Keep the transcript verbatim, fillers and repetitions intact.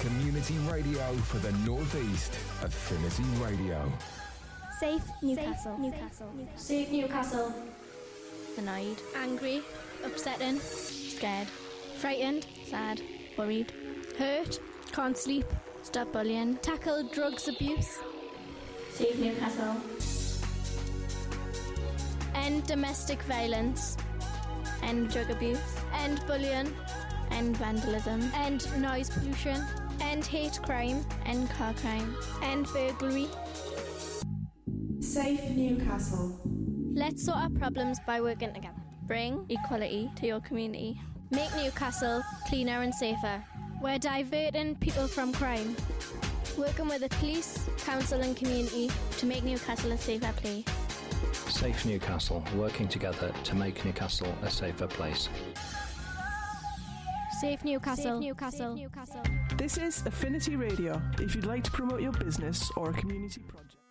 Community radio for the North East. Affinity Radio. Safe Newcastle. Newcastle. Newcastle. Safe Newcastle. Annoyed. Angry. Upsetting. Scared. Frightened. Sad. Worried. Hurt. Can't sleep. Stop bullying. Tackle drugs abuse. Safe Newcastle. End domestic violence. End drug abuse. End bullying. End vandalism. End noise pollution. End hate crime. End car crime. End burglary. Safe Newcastle. Let's sort our problems by working together. Bring equality to your community. Make Newcastle cleaner and safer. We're diverting people from crime. Working with the police, council and community to make Newcastle a safer place. Safe Newcastle, working together to make Newcastle a safer place. Safe Newcastle. Safe Newcastle. Safe Newcastle. This is Affinity Radio. If you'd like to promote your business or a community project.